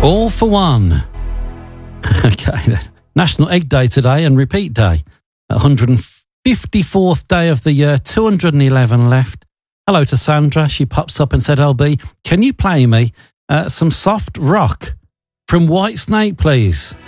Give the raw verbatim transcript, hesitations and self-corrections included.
All for one. Okay, National Egg Day today and repeat day. one hundred fifty-fourth day of the year, two hundred eleven left. Hello to Sandra. She pops up and said, L B, can you play me uh, some soft rock from Whitesnake, please?